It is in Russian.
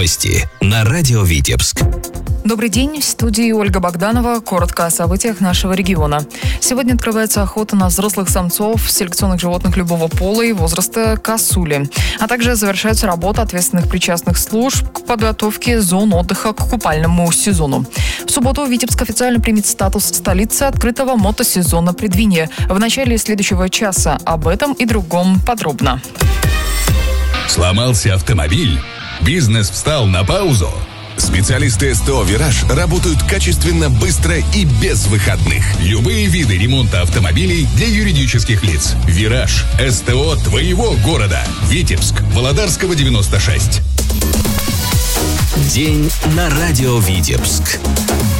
Новости на радио Витебск. Добрый день, в студии Ольга Богданова. Коротко о событиях нашего региона. Сегодня открывается охота на взрослых самцов селекционных животных любого пола и возраста косули. А также завершается работа ответственных причастных служб к подготовке зон отдыха к купальному сезону. В субботу Витебск официально примет статус столицы открытого мотосезона предвинья. В начале следующего часа об этом и другом подробно. Сломался автомобиль? Бизнес встал на паузу? Специалисты СТО «Вираж» работают качественно, быстро и без выходных. Любые виды ремонта автомобилей для юридических лиц. «Вираж» – СТО твоего города. Витебск, Володарского, 96. День на радио Витебск.